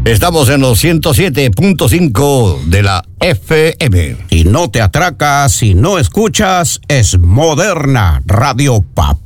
Estamos en los 107.5 de la FM. Y no te atracas si no escuchas Es Moderna Radio Pap.